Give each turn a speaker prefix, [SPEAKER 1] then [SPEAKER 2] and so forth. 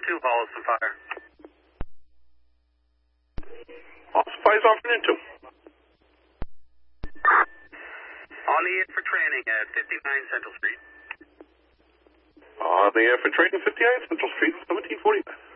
[SPEAKER 1] 2, Holliston Fire.
[SPEAKER 2] Holliston Fire is on for into.
[SPEAKER 1] On the air for training at 59 Central Street.
[SPEAKER 2] On the air for training 59 Central Street, 1745.